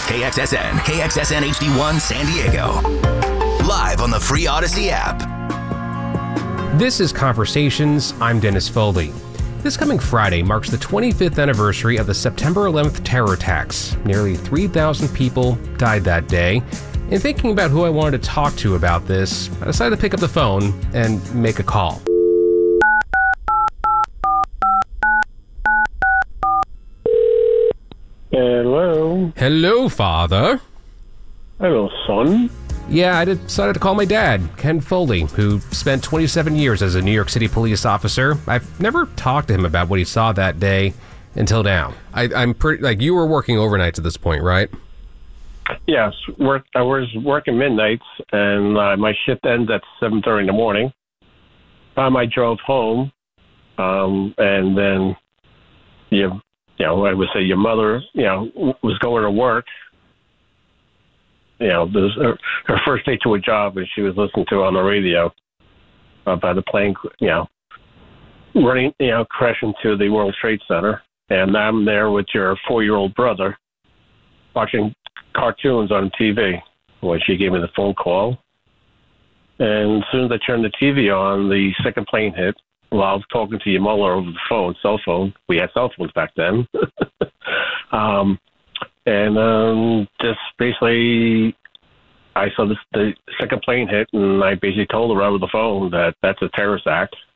KXSN, KXSN HD1 San Diego. Live on the free Odyssey app. This is Conversations. I'm Dennis Foley. This coming Friday marks the 25th anniversary of the September 11th terror attacks. Nearly 3,000 people died that day. In thinking about who I wanted to talk to about this, I decided to pick up the phone and make a call. Hello. Hello, Father. Hello, son. Yeah, I decided to call my dad, Ken Foley, who spent 27 years as a New York City police officer. I've never talked to him about what he saw that day until now. I'm pretty, like, you were working overnights at this point, right? Yes, I was working midnights, and my shift ends at 7:30 in the morning. I drove home, and then I would say your mother, was going to work. This was her first day to a job, and she was listening to it on the radio about the plane, running, crashing to the World Trade Center. And I'm there with your 4-year-old brother watching cartoons on TV when she gave me the phone call. And as soon as I turned the TV on, the second plane hit while I was talking to your mother over the phone, cell phone. We had cell phones back then. Just basically, I saw the second plane hit, and I basically told her over the phone that that's a terrorist act.